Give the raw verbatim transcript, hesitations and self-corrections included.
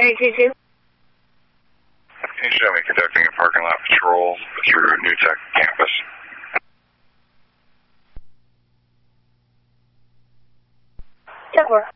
eight two two. Hey, show me conducting a parking lot patrol through New Tech campus. ten four.